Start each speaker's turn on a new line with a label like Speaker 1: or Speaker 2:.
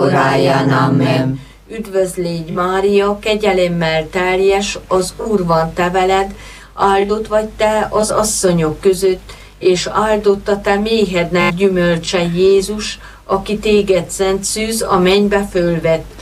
Speaker 1: óráján. Amen.
Speaker 2: Üdvözl légy, Mária, kegyelemmel teljes, az Úr van te veled, áldott vagy te az asszonyok között, és áldott a te méhednek gyümölcse Jézus, aki téged szent szűz a mennybe fölvett.